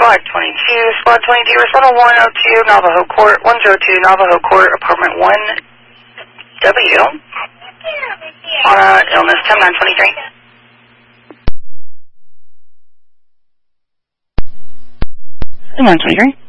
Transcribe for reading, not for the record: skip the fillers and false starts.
Squad 22. Squad 22, respond to 102 Navajo Court, 102 Navajo Court, apartment 1W. On illness 10923. 923.